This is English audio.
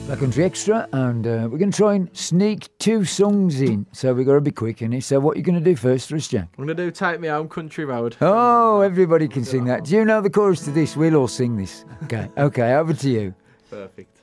Black Country Extra, and we're going to try and sneak 2 songs in, so we've got to be quick in it. So what are you going to do first for us, Jack? I'm going to do Take Me Home Country Road. Oh, everybody can sing that. Do you know the chorus to this? We'll all sing this. Okay, over to you. Perfect.